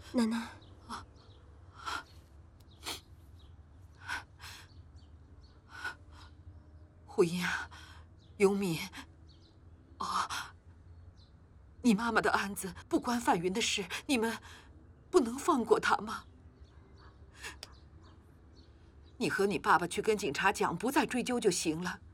奶奶， 胡英啊，永敏，你妈妈的案子不关范云的事，你们不能放过她吗？你和你爸爸去跟警察讲，不再追究就行了。